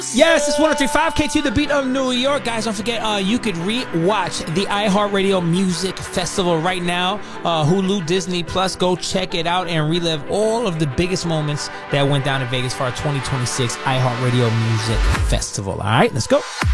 Yes, it's 103.5 K2, the beat of New York. Guys, don't forget, you could re-watch the iHeartRadio Music Festival right now. Hulu, Disney Plus, go check it out and relive all of the biggest moments that went down in Vegas for our 2026 iHeartRadio Music Festival. All right, let's go.